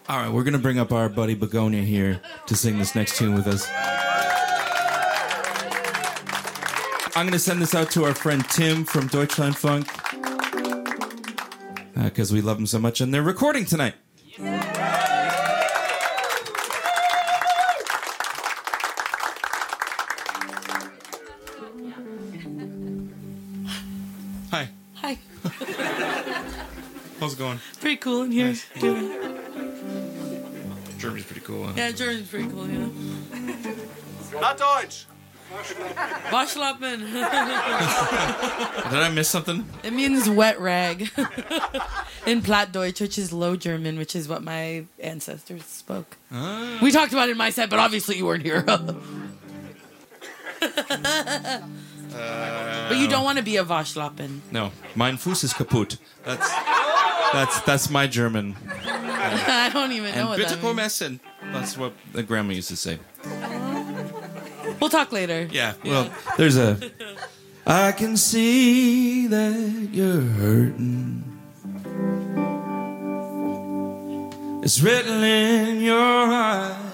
All right, we're going to bring up our buddy Begonia here to sing this next tune with us. I'm going to send this out to our friend Tim from Deutschlandfunk because we love him so much, and they're recording tonight. Hi. Hi. How's it going? Pretty cool in here. Nice. Germany's pretty cool. Huh? Yeah, German's pretty cool, you know. Not Deutsch. Waschlappen. Did I miss something? It means wet rag. In Plattdeutsch, which is Low German, which is what my ancestors spoke. We talked about it in my set, but obviously you weren't here. But you don't want to be a Waschlappen. No, mein Fuß ist kaputt. That's my German. I don't even know And what bitte that komm means. essen. That's what the grandma used to say. We'll talk later. Yeah, well, there's a... I can see that you're hurting. It's written in your eyes.